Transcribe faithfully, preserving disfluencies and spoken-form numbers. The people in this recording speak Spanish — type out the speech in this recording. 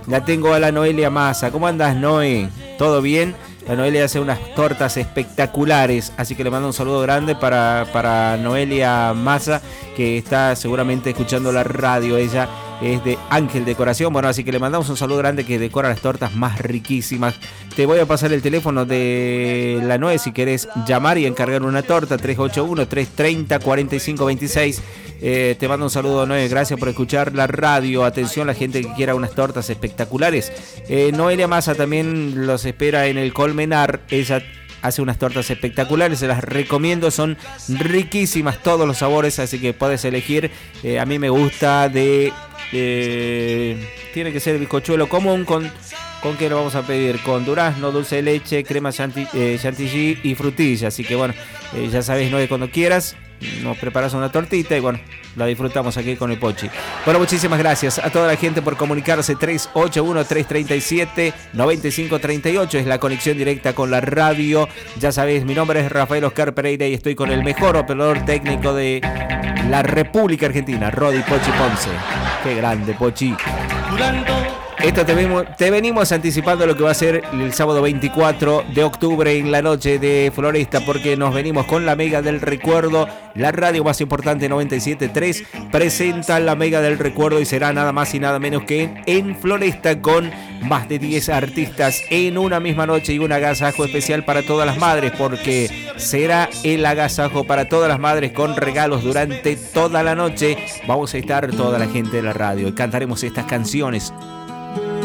La tengo a la Noelia Massa. ¿Cómo andas, Noé? ¿Todo bien? La Noelia hace unas tortas espectaculares, así que le mando un saludo grande para, para Noelia Massa, que está seguramente escuchando la radio. Ella es de Ángel Decoración, bueno, así que le mandamos un saludo grande, que decora las tortas más riquísimas. Te voy a pasar el teléfono de la Noe si querés llamar y encargar una torta, tres ocho uno, tres tres cero, cuatro cinco dos seis. Eh, te mando un saludo, Noé, gracias por escuchar la radio. Atención, la gente que quiera unas tortas espectaculares. eh, Noelia Massa también los espera en el Colmenar. Ella hace unas tortas espectaculares, se las recomiendo, son riquísimas todos los sabores, así que puedes elegir. eh, a mí me gusta de eh, tiene que ser bizcochuelo común. con ¿Con qué lo vamos a pedir? Con durazno, dulce de leche, crema chantilly, eh, chantilly y frutilla. Así que bueno, eh, ya sabes, Noé, cuando quieras nos preparas una tortita y bueno, la disfrutamos aquí con el Pochi. Bueno, muchísimas gracias a toda la gente por comunicarse. Tres ocho uno, tres tres siete, nueve cinco tres ocho es la conexión directa con la radio. Ya sabes, mi nombre es Rafael Oscar Pereira y estoy con el mejor operador técnico de la República Argentina, Rodi Pochi Ponce. Qué grande, Pochi. Esto te venimos, te venimos anticipando lo que va a ser el sábado veinticuatro de octubre en la noche de Floresta, porque nos venimos con la Mega del Recuerdo. La radio más importante, noventa y siete punto tres, presenta la Mega del Recuerdo y será nada más y nada menos que en Floresta, con más de diez artistas en una misma noche y un agasajo especial para todas las madres, porque será el agasajo para todas las madres con regalos durante toda la noche. Vamos a estar toda la gente de la radio y cantaremos estas canciones